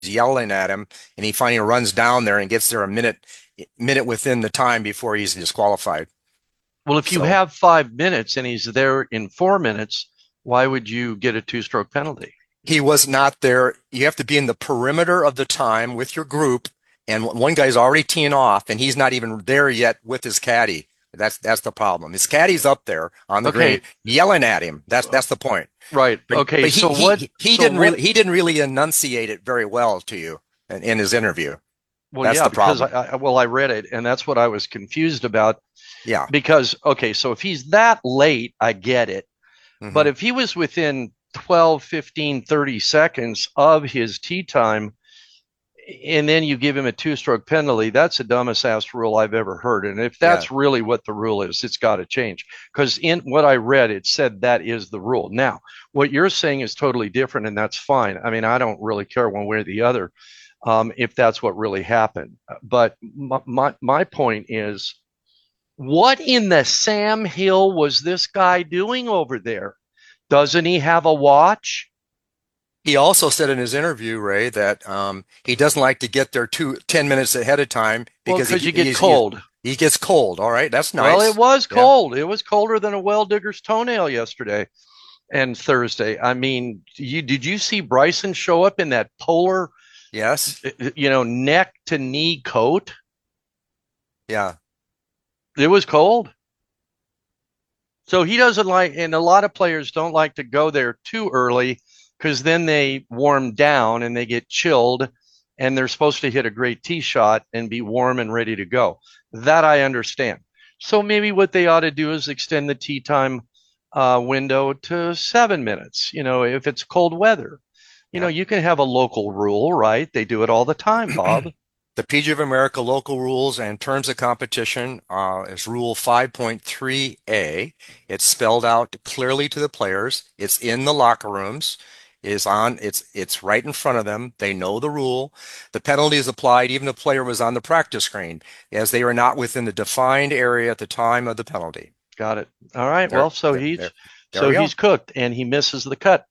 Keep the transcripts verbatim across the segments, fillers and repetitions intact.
yelling at him, and he finally runs down there and gets there a minute minute within the time before he's disqualified. Well, if you So have five minutes and he's there in four minutes, why would you get a two-stroke penalty? he was not there. You have to be in the perimeter of the time with your group, and one guy's already teeing off, and he's not even there yet with his caddy. That's that's the problem. His caddy's up there on the green Okay, yelling at him. That's that's the point. right. But Okay, but he so what? he he So didn't what? really he didn't really enunciate it very well to you in, in his interview. Well, That's yeah, the because I, problem. I well, I read it, and that's what I was confused about. Yeah. Because okay, so if he's that late, I get it. But Hmm. if he was within twelve, fifteen, thirty seconds of his tee time, and then you give him a two stroke penalty, that's the dumbest ass rule I've ever heard. And if Yeah. that's really what the rule is, it's got to change. Because in what I read, it said that is the rule. Now, what you're saying is totally different, and that's fine. I mean, I don't really care one way or the other um, if that's what really happened. But my, my, my point is, what in the Sam Hill was this guy doing over there? Doesn't he have a watch? He also said in his interview, Ray, that um, he doesn't like to get there two, ten minutes ahead of time Well, because he, because you get he's, he's, cold. he gets cold. All right. That's Well, it nice. was Yeah. cold. It was colder than a well digger's toenail yesterday and Thursday. I mean, you did you see Bryson show up in that polar, Yes. you know, neck to knee coat? Yeah. It was cold. So he doesn't like, and a lot of players don't like to go there too early because then they warm down and they get chilled and they're supposed to hit a great tee shot and be warm and ready to go. That I understand. So maybe what they ought to do is extend the tee time uh, window to seven minutes, you know, if it's cold weather. You know, Yeah. you can have a local rule, right? They do it all the time, Bob. The P G A of America local rules and terms of competition uh, is Rule five point three A. It's spelled out clearly to the players. It's in the locker rooms. It is on. It's it's right in front of them. They know the rule. The penalty is applied even if the player was on the practice screen, as they were not within the defined area at the time of the penalty. Got it. All right. There, Well, so there, he's there, there so we go. he's cooked and he misses the cut.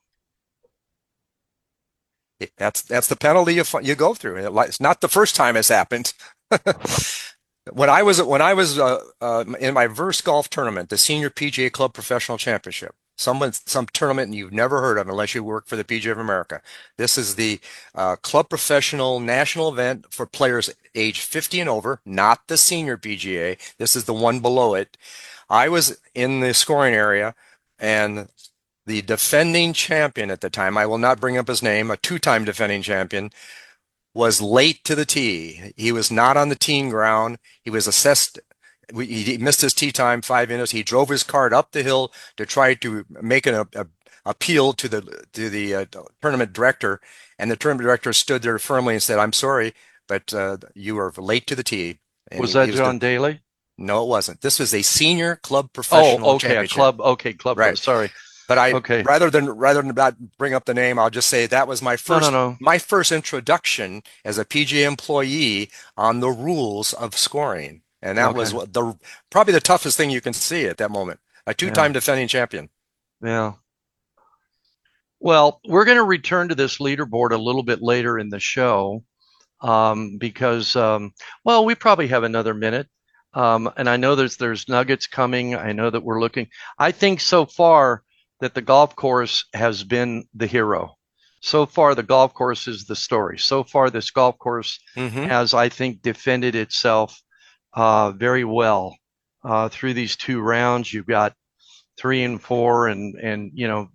That's that's the penalty you you go through. It's not the first time it's happened. When I was when I was uh, uh, in my first golf tournament, the Senior P G A Club Professional Championship, someone some tournament you've never heard of unless you work for the P G A of America. This is the uh, Club Professional National event for players age fifty and over, not the Senior P G A. This is the one below it. I was in the scoring area, and the defending champion at the time, I will not bring up his name, a two-time defending champion, was late to the tee. He was not on the teeing ground. He was assessed. He missed his tee time five minutes. He drove his cart up the hill to try to make an a, appeal to the to the uh, tournament director, and the tournament director stood there firmly and said, "I'm sorry, but uh, you are late to the tee." And Was he, he that was the John Daly? no, it wasn't. This was a senior club Oh, professional okay, a championship, club. Okay, club pro. right? Sorry. But I Okay. rather than rather than not bring up the name, I'll just say that was my No, no, first no. my first introduction as a P G A employee on the rules of scoring. And that was Okay. what the probably the toughest thing you can see at that moment. A Yeah. two-time defending champion. Yeah. Well, we're going to return to this leaderboard a little bit later in the show um, because, um, well, we probably have another minute. Um, and I know there's there's nuggets coming. I know that we're looking. I think so far that the golf course has been the hero. So far, the golf course is the story. So far, this golf course Hmm. has, I think, defended itself uh, very well uh, through these two rounds. You've got three and four, and and you know,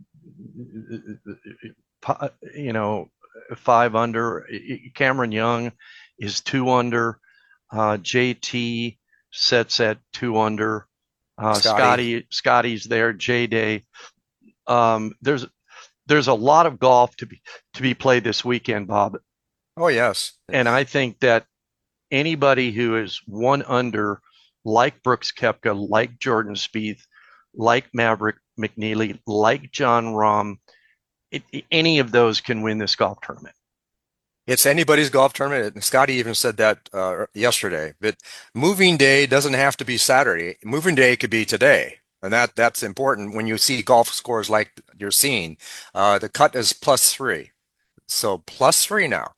you know, five under. Cameron Young is two under. Uh, J T sets at two under. Uh, Scotty. Scotty Scotty's there. J Day. Um, there's there's a lot of golf to be to be played this weekend, Bob, Oh yes. and I think that anybody who is one under, like Brooks Koepka, like Jordan Spieth, like Maverick McNeely, like John Rahm, it, any of those can win this golf tournament. It's anybody's golf tournament. And Scotty even said that uh, yesterday. But moving day doesn't have to be Saturday. Moving day could be today. And that that's important when you see golf scores like you're seeing. Uh, the cut is plus three. So plus three now.